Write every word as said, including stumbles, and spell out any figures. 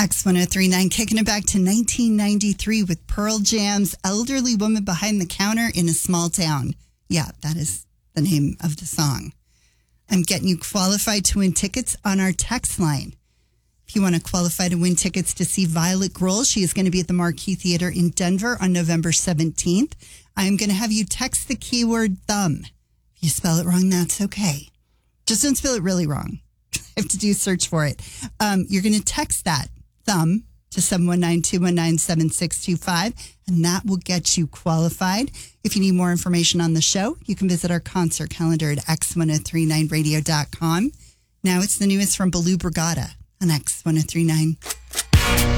X one oh three point nine, kicking it back to nineteen ninety-three with Pearl Jam's Elderly Woman Behind the Counter in a Small Town. Yeah, that is the name of the song. I'm getting you qualified to win tickets on our text line. If you want to qualify to win tickets to see Violet Grohl, she is going to be at the Marquee Theater in Denver on November seventeenth. I'm going to have you text the keyword thumb. If you spell it wrong, that's okay. Just don't spell it really wrong. I have to do a search for it. Um, you're going to text that thumb to seven one nine, two one nine, seven six two five, and that will get you qualified. If you need more information on the show, you can visit our concert calendar at x ten thirty-nine radio dot com. Now it's the newest from Baloo Brigada on X ten thirty-nine.